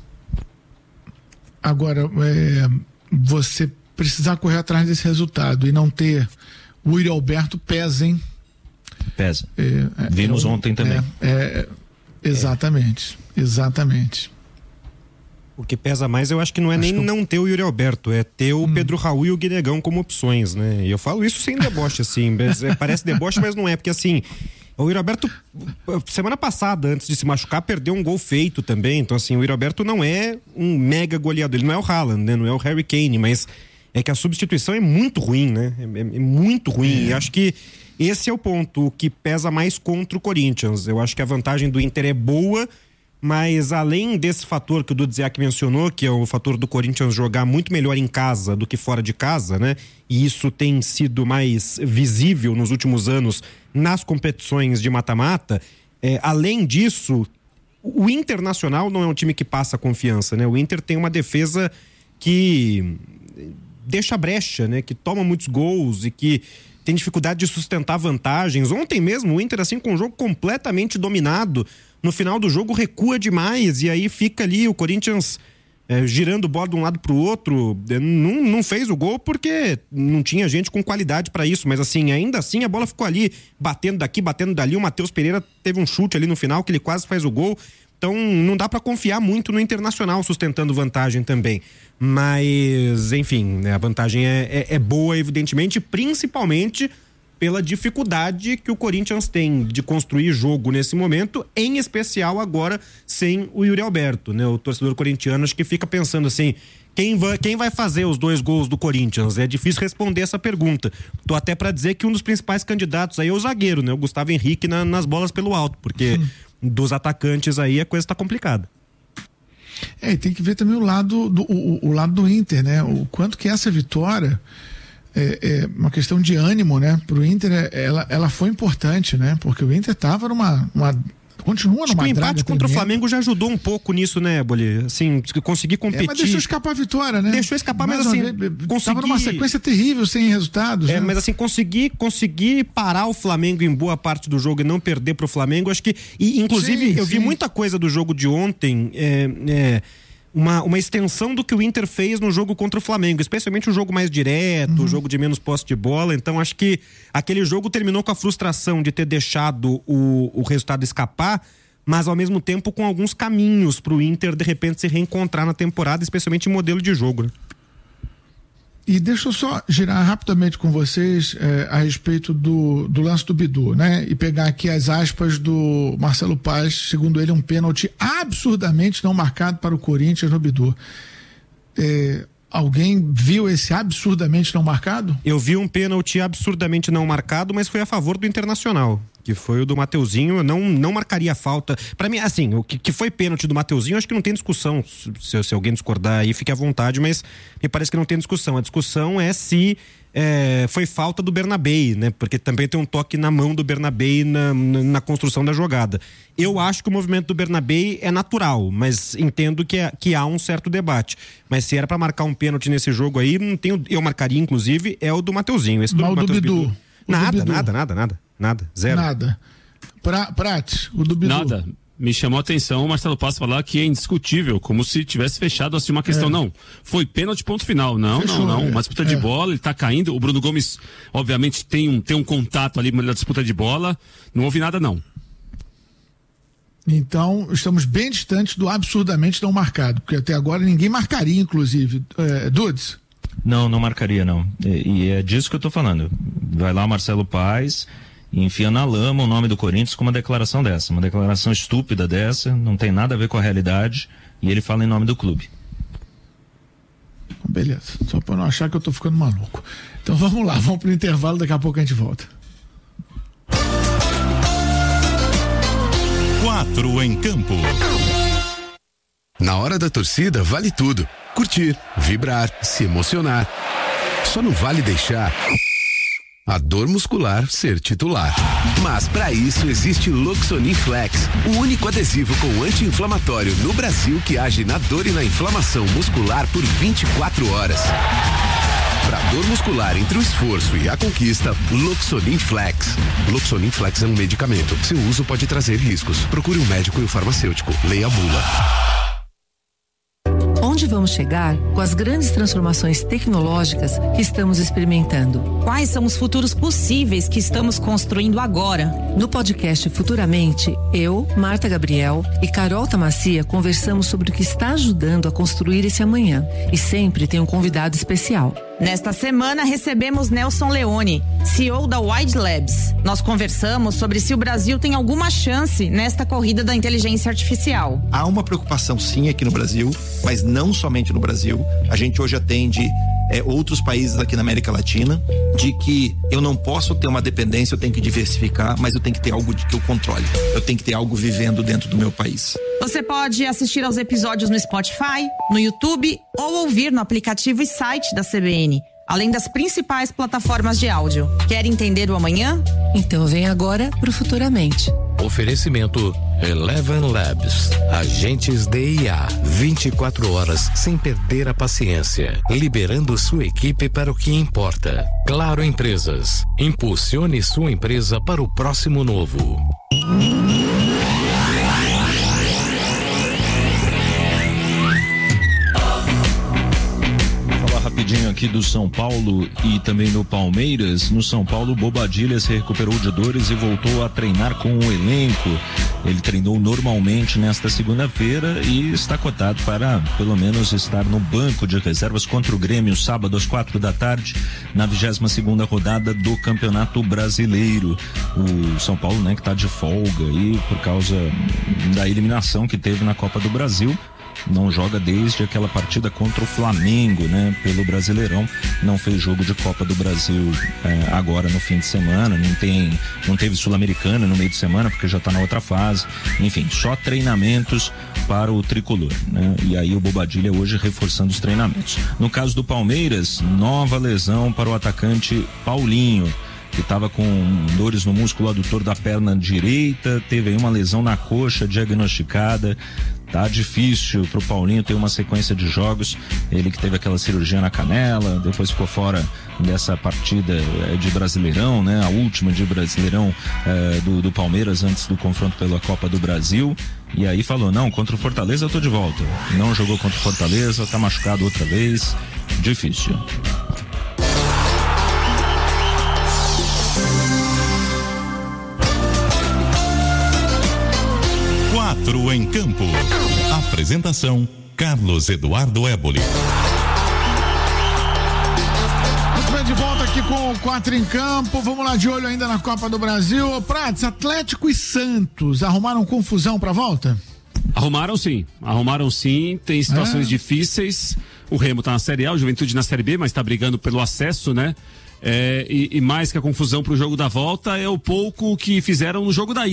Agora, é, você precisar correr atrás desse resultado e não ter o Yuri Alberto pesa, hein? Pesa. É, Vimos é, ontem também. É, é, exatamente, é. exatamente. O que pesa mais, eu acho que não é acho nem que... não ter o Yuri Alberto, é ter o hum. Pedro Raul e o Guinegão como opções, né? E eu falo isso sem deboche, assim, parece deboche, mas não é, porque assim, O Yuri Alberto, semana passada, antes de se machucar, perdeu um gol feito também. Então, assim, o Yuri Alberto não é um mega goleador. Ele não é o Haaland, né? Não é o Harry Kane, mas é que a substituição é muito ruim, né? É, é muito ruim. É. E acho que esse é o ponto, o que pesa mais contra o Corinthians. Eu acho que a vantagem do Inter é boa, mas além desse fator que o Dudziak mencionou, que é o fator do Corinthians jogar muito melhor em casa do que fora de casa, né? E isso tem sido mais visível nos últimos anos nas competições de mata-mata. É, além disso, o Internacional não é um time que passa confiança, né? O Inter tem uma defesa que deixa brecha, né? Que toma muitos gols e que tem dificuldade de sustentar vantagens. Ontem mesmo o Inter, assim, com o jogo completamente dominado, no final do jogo recua demais e aí fica ali o Corinthians é, girando bola de um lado pro outro. Não, não fez o gol porque não tinha gente com qualidade para isso, mas assim, ainda assim a bola ficou ali batendo daqui, batendo dali. O Matheus Pereira teve um chute ali no final que ele quase faz o gol. Então não dá para confiar muito no Internacional sustentando vantagem também. Mas, enfim, né, a vantagem é, é, é boa, evidentemente, principalmente pela dificuldade que o Corinthians tem de construir jogo nesse momento, em especial agora sem o Yuri Alberto, né? O torcedor corintiano acho que fica pensando assim, quem vai, quem vai fazer os dois gols do Corinthians? É difícil responder essa pergunta. Tô até para dizer que um dos principais candidatos aí é o zagueiro, né? O Gustavo Henrique na, nas bolas pelo alto, porque hum. dos atacantes aí a coisa tá complicada. É, e tem que ver também o lado do, o, o lado do Inter, né? O quanto que essa vitória é, é uma questão de ânimo, né? Pro Inter, ela, ela foi importante, né? Porque o Inter tava numa, uma, continua numa draga. O empate contra o Flamengo já ajudou um pouco nisso, né, Boli? Assim, conseguir competir. É, mas deixou escapar a vitória, né? Deixou escapar, mas, mas assim, conseguir... Tava numa sequência terrível, sem resultados. É, né? mas assim, conseguir, conseguir parar o Flamengo em boa parte do jogo e não perder pro Flamengo, acho que... E, inclusive, sim, eu sim. vi muita coisa do jogo de ontem, é... é Uma, uma extensão do que o Inter fez no jogo contra o Flamengo, especialmente o jogo mais direto, o uhum. jogo de menos posse de bola. Então acho que aquele jogo terminou com a frustração de ter deixado o, o resultado escapar, mas ao mesmo tempo com alguns caminhos para o Inter de repente se reencontrar na temporada, especialmente em modelo de jogo, né? E deixa eu só girar rapidamente com vocês é, a respeito do, do lance do Bidu, né? E pegar aqui as aspas do Marcelo Paz, segundo ele, um pênalti absurdamente não marcado para o Corinthians no Bidu. É, alguém viu esse absurdamente não marcado? Eu vi um pênalti absurdamente não marcado, mas foi a favor do Internacional, que foi o do Mateuzinho. Eu não, não marcaria falta. Pra mim, assim, o que, que foi pênalti do Mateuzinho, acho que não tem discussão. Se, se alguém discordar aí, fique à vontade, mas me parece que não tem discussão. A discussão é se é, foi falta do Bernabei, né? Porque também tem um toque na mão do Bernabei na, na, na construção da jogada. Eu acho que o movimento do Bernabei é natural, mas entendo que, é, que há um certo debate. Mas se era pra marcar um pênalti nesse jogo aí, não tenho, eu marcaria, inclusive, é o do Mateuzinho. Esse do, Mal do Bidu. Bidu. Nada, nada, nada, nada. Nada, zero. Nada. Pra, Prates, o do Bidu. Nada. Me chamou a atenção o Marcelo Passo falar que é indiscutível, como se tivesse fechado assim uma questão. É. Não, foi pênalti, ponto final. Não, Fechou, não, não. É. Uma disputa é. de bola, ele tá caindo. O Bruno Gomes, obviamente, tem um, tem um contato ali na disputa de bola. Não houve nada, não. Então, estamos bem distantes do absurdamente não marcado, porque até agora ninguém marcaria, inclusive. É, Dudes? Não, não marcaria, não. E, e é disso que eu tô falando. Vai lá o Marcelo Paes e enfia na lama o nome do Corinthians com uma declaração dessa, uma declaração estúpida dessa, não tem nada a ver com a realidade, e ele fala em nome do clube. Beleza, só para não achar que eu tô ficando maluco. Então vamos lá, vamos pro intervalo, daqui a pouco a gente volta. Quatro em campo. Na hora da torcida vale tudo. Curtir, vibrar, se emocionar. Só não vale deixar a dor muscular ser titular. Mas para isso existe Loxonin Flex, o único adesivo com anti-inflamatório no Brasil que age na dor e na inflamação muscular por vinte e quatro horas. Para dor muscular entre o esforço e a conquista, Loxonin Flex. Loxonin Flex é um medicamento. Seu uso pode trazer riscos. Procure um médico e o farmacêutico. Leia a bula. Onde vamos chegar com as grandes transformações tecnológicas que estamos experimentando? Quais são os futuros possíveis que estamos construindo agora? No podcast Futuramente, eu, Marta Gabriel e Carol Tamassia conversamos sobre o que está ajudando a construir esse amanhã. E sempre tem um convidado especial. Nesta semana, recebemos Nelson Leone, C E O da Wide Labs. Nós conversamos sobre se o Brasil tem alguma chance nesta corrida da inteligência artificial. Há uma preocupação sim aqui no Brasil, mas não somente no Brasil. A gente hoje atende é, outros países aqui na América Latina, de que eu não posso ter uma dependência, eu tenho que diversificar, mas eu tenho que ter algo de que eu controle. Eu tenho que ter algo vivendo dentro do meu país. Você pode assistir aos episódios no Spotify, no YouTube ou ouvir no aplicativo e site da C B N, além das principais plataformas de áudio. Quer entender o amanhã? Então vem agora pro Futuramente. Oferecimento Eleven Labs. Agentes de I A. vinte e quatro horas sem perder a paciência. Liberando sua equipe para o que importa. Claro Empresas. Impulsione sua empresa para o próximo novo. Rapidinho aqui do São Paulo e também do Palmeiras. No São Paulo, Bobadilla se recuperou de dores e voltou a treinar com o elenco. Ele treinou normalmente nesta segunda-feira e está cotado para pelo menos estar no banco de reservas contra o Grêmio sábado às quatro da tarde na vigésima segunda rodada do Campeonato Brasileiro. O São Paulo, né, que está de folga aí por causa da eliminação que teve na Copa do Brasil. Não joga desde aquela partida contra o Flamengo, né? Pelo Brasileirão, não fez jogo de Copa do Brasil é, agora no fim de semana, não tem, não teve Sul-Americana no meio de semana porque já está na outra fase, enfim, só treinamentos para o tricolor, né? E aí o Bobadilla hoje reforçando os treinamentos. No caso do Palmeiras, nova lesão para o atacante Paulinho, que estava com dores no músculo adutor da perna direita, teve aí uma lesão na coxa diagnosticada. Tá difícil pro Paulinho ter uma sequência de jogos, ele que teve aquela cirurgia na canela, depois ficou fora dessa partida é, de Brasileirão, né? A última de Brasileirão é, do, do Palmeiras antes do confronto pela Copa do Brasil, e aí falou, não, contra o Fortaleza eu tô de volta. Não jogou contra o Fortaleza, tá machucado outra vez, difícil. Quatro em campo. Apresentação: Carlos Eduardo Éboli. Muito bem, de volta aqui com o Quatro em Campo. Vamos lá, de olho ainda na Copa do Brasil. Prates, Atlético e Santos arrumaram confusão pra volta? Arrumaram sim, arrumaram sim, tem situações é. difíceis. O Remo tá na Série A, o Juventude na Série B, mas tá brigando pelo acesso, né? É, e, e mais que a confusão pro jogo da volta é o pouco que fizeram no jogo da ida.